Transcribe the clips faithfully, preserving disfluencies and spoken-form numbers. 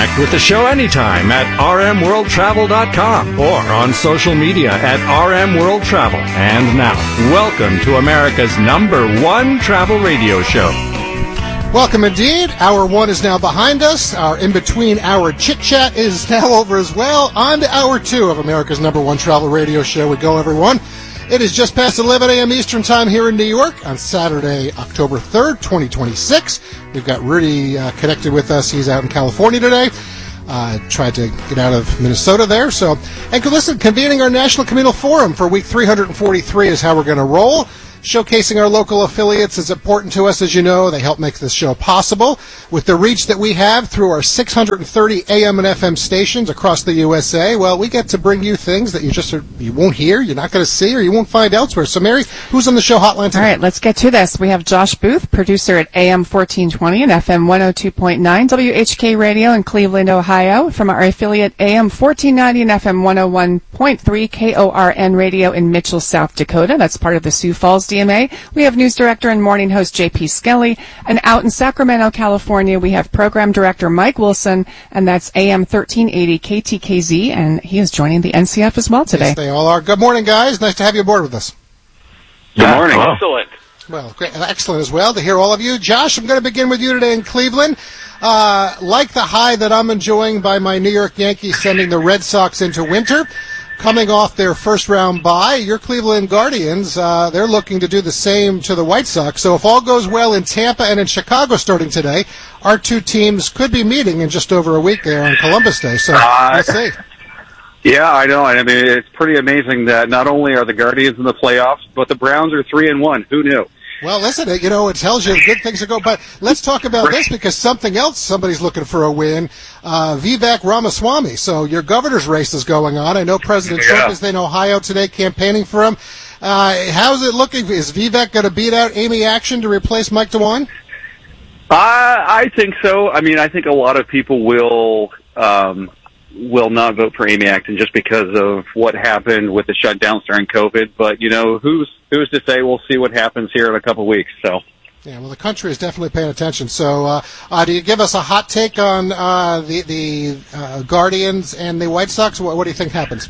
Connect with the show anytime at r m world travel dot com or on social media at R M World Travel. And now, welcome to America's number one travel radio show. Welcome indeed. Hour one is now behind us. Our in-between hour chit-chat is now over as well. On to hour two of America's number one travel radio show. We go, everyone. It is just past eleven a.m. Eastern Time here in New York on Saturday, October third, twenty twenty-six. We've got Rudy uh, connected with us. He's out in California today. Uh, tried to get out of Minnesota there. So, and listen, convening our National Communal Forum for week three hundred forty-three is how we're going to roll. Showcasing our local affiliates is important to us, as you know. They help make this show possible. With the reach that we have through our six hundred thirty A M and F M stations across the U S A, well, we get to bring you things that you just you won't hear, you're not going to see, or you won't find elsewhere. So, Mary, who's on the show hotline today? All right, let's get to this. We have Josh Booth, producer at A M fourteen twenty and F M one oh two point nine W H K Radio in Cleveland, Ohio, from our affiliate A M fourteen ninety and F M one oh one point three K O R N Radio in Mitchell, South Dakota. That's part of the Sioux Falls D M A. We have news director and morning host J P Skelly, and out in Sacramento, California, we have program director Mike Wilson, and that's A M thirteen eighty K T K Z, and he is joining the N C F as well today. Yes, they all are. Good morning, guys. Nice to have you aboard with us. Good morning. Hello. Excellent. Well, great, excellent as well to hear all of you. Josh, I'm going to begin with you today in Cleveland. Uh, like the high that I'm enjoying by my New York Yankees sending the Red Sox into winter, coming off their first-round bye, your Cleveland Guardians, uh, they're looking to do the same to the White Sox. So if all goes well in Tampa and in Chicago starting today, our two teams could be meeting in just over a week there on Columbus Day. So uh, let's see. Yeah, I know. I mean, it's pretty amazing that not only are the Guardians in the playoffs, but the Browns are three and one. Who knew? Well, listen, you know, it tells you good things are going. But let's talk about this because something else, somebody's looking for a win. Uh, Vivek Ramaswamy. So your governor's race is going on. I know President Yeah. Trump is in Ohio today campaigning for him. Uh, how's it looking? Is Vivek going to beat out Amy Action to replace Mike DeWine? I, I think so. I mean, I think a lot of people will um, will not vote for Amy Acton just because of what happened with the shutdowns during COVID. But, you know, who's who's to say? We'll see what happens here in a couple weeks. So. Yeah, well, the country is definitely paying attention. So, uh, uh, do you give us a hot take on uh, the the uh, Guardians and the White Sox? What, what do you think happens?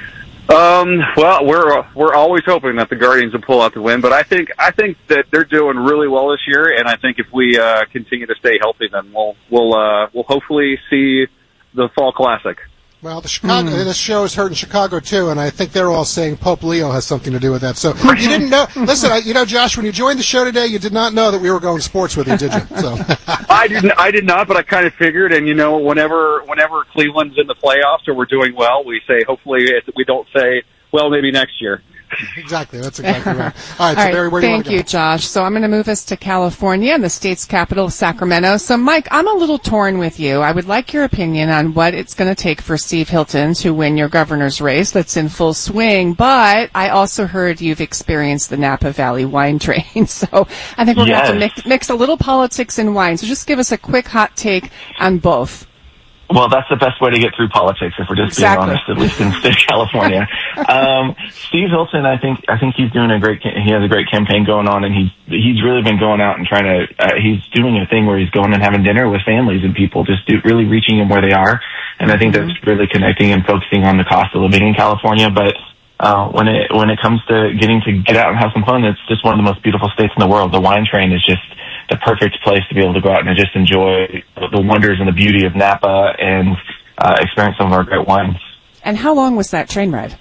Um, well, we're we're always hoping that the Guardians will pull out the win, but I think I think that they're doing really well this year, and I think if we uh, continue to stay healthy, then we'll we'll uh, we'll hopefully see the Fall Classic. Well, the Chicago, mm. this show is heard in Chicago, too, and I think they're all saying Pope Leo has something to do with that. So you didn't know. Listen, I, you know, Josh, when you joined the show today, you did not know that we were going sports with you, did you? So I didn't. I did not, but I kind of figured. And, you know, whenever whenever Cleveland's in the playoffs or we're doing well, we say, hopefully, it, we don't say, well, maybe next year. Exactly. That's exactly right. All right, All so right, Barry, where do you want thank to go? you, Josh. So I'm going to move us to California, the state's capital, Sacramento. So, Mike, I'm a little torn with you. I would like your opinion on what it's going to take for Steve Hilton to win your governor's race that's in full swing. But I also heard you've experienced the Napa Valley wine train. So I think we're Yes. going to have to mix, mix a little politics and wine. So just give us a quick hot take on both. Well, that's the best way to get through politics, if we're just Exactly. being honest, at least in state of California. um, Steve Hilton, I think, I think he's doing a great, he has a great campaign going on, and he's, he's really been going out and trying to, uh, he's doing a thing where he's going and having dinner with families and people, just do, really reaching them where they are. And I think Mm-hmm. that's really connecting and focusing on the cost of living in California. But, uh, when it, when it comes to getting to get out and have some fun, it's just one of the most beautiful states in the world. The wine train is just the perfect place to be able to go out and just enjoy the wonders and the beauty of Napa and uh, experience some of our great wines. And how long was that train ride?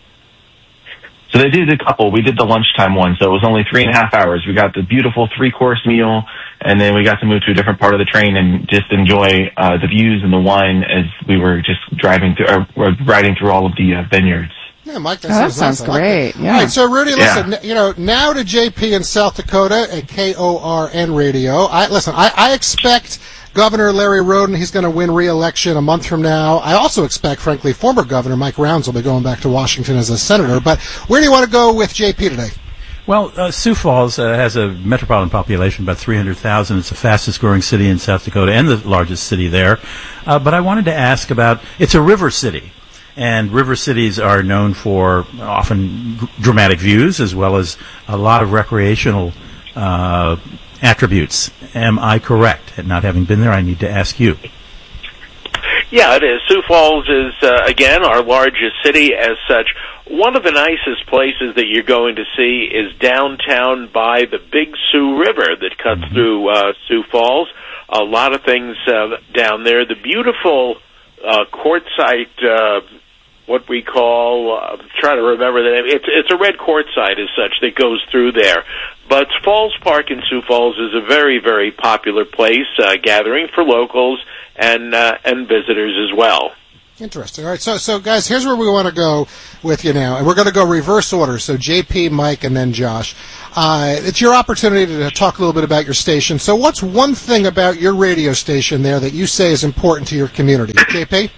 So they did a couple. We did the lunchtime one, so it was only three and a half hours. We got the beautiful three-course meal, and then we got to move to a different part of the train and just enjoy uh, the views and the wine as we were just driving through, or, or riding through all of the uh, vineyards. Yeah, Mike, that, Oh, that sounds, sounds nice. I like great, that. yeah. All right, so Rudy, Yeah. listen, you know, now to J P in South Dakota at K O R N Radio. I listen, I, I expect Governor Larry Roden, he's going to win re-election a month from now. I also expect, frankly, former Governor Mike Rounds will be going back to Washington as a senator. But where do you want to go with J P today? Well, uh, Sioux Falls uh, has a metropolitan population, about three hundred thousand. It's the fastest growing city in South Dakota and the largest city there. Uh, but I wanted to ask about, it's a river city. And river cities are known for often g- dramatic views as well as a lot of recreational uh, attributes. Am I correct? And not having been there, I need to ask you. Yeah, it is. Sioux Falls is, uh, again, our largest city as such. One of the nicest places that you're going to see is downtown by the Big Sioux River that cuts mm-hmm. through uh, Sioux Falls. A lot of things uh, down there. The beautiful uh, quartzite, uh, what we call, uh, I'm trying to remember the name. It's, it's a red quartzite as such that goes through there. But Falls Park in Sioux Falls is a very, very popular place, uh, gathering for locals and uh, and visitors as well. Interesting. All right, so, so guys, here's where we want to go with you now. And we're going to go reverse order, so J P, Mike, and then Josh. Uh, it's your opportunity to talk a little bit about your station. So what's one thing about your radio station there that you say is important to your community? J P?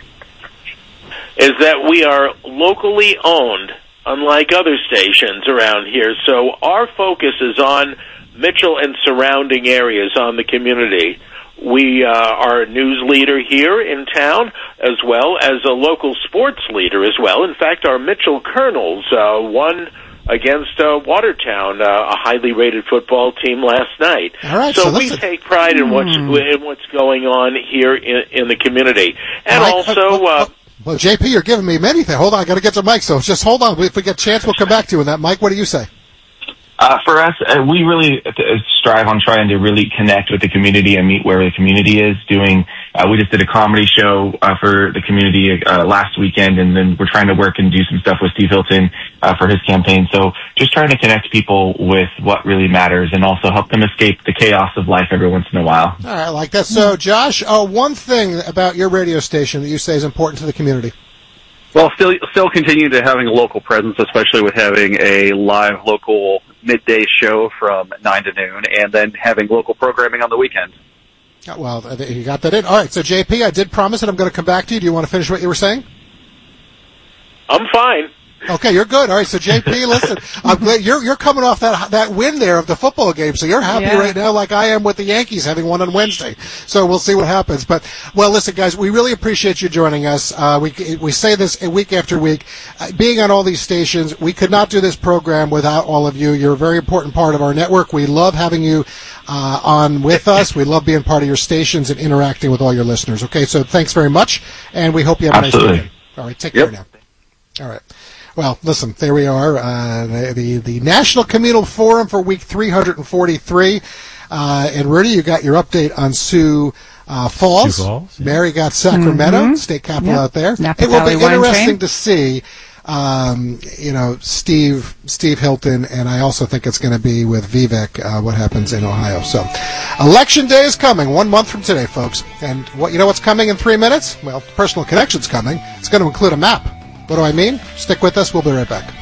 Is that we are locally owned, unlike other stations around here. So our focus is on Mitchell and surrounding areas, on the community. We uh, are a news leader here in town, as well as a local sports leader as well. In fact, our Mitchell Colonels uh, won against uh, Watertown, uh, a highly rated football team, last night. All right, so, so we take pride in what's mm. in what's going on here in, in the community, and Mike, also. Uh, well, uh, well, J P, you're giving me many things. Hold on, I got to get to Mike. So just hold on. If we get a chance, we'll come back to you on that. Mike, what do you say? Uh, for us, uh, we really uh, strive on trying to really connect with the community and meet where the community is doing. Uh, we just did a comedy show uh, for the community uh, last weekend, and then we're trying to work and do some stuff with Steve Hilton uh, for his campaign. So just trying to connect people with what really matters and also help them escape the chaos of life every once in a while. All right, I like that. So, Josh, uh, one thing about your radio station that you say is important to the community. Well, still, still continue to having a local presence, especially with having a live local midday show from nine to noon, and then having local programming on the weekend. Well, you got that in. All right, so J P, I did promise that I'm going to come back to you. Do you want to finish what you were saying? I'm fine. Okay, you're good. All right, so J P, listen, I'm glad you're you're coming off that that win there of the football game, so you're happy yeah. right now, like I am with the Yankees having won on Wednesday. So we'll see what happens. But well, listen, guys, we really appreciate you joining us. Uh, we we say this week after week, uh, being on all these stations, we could not do this program without all of you. You're a very important part of our network. We love having you uh, on with us. We love being part of your stations and interacting with all your listeners. Okay, so thanks very much, and we hope you have a Absolutely. nice weekend. All right, take Yep. care now. All right. Well, listen, there we are, uh, the, the the National Communal Forum for week three hundred forty-three. Uh, and Rudy, you got your update on Sioux uh, Falls. Sioux Falls, yeah. Mary got Sacramento, Mm-hmm. state capital Yep. out there. Napa it will Valley be wine interesting train. to see, um, you know, Steve Steve Hilton, and I also think it's going to be with Vivek, uh, what happens in Ohio. So, Election Day is coming, one month from today, folks. And what you know what's coming in three minutes? Well, Personal Connection's coming. It's going to include a map. What do I mean? Stick with us. We'll be right back.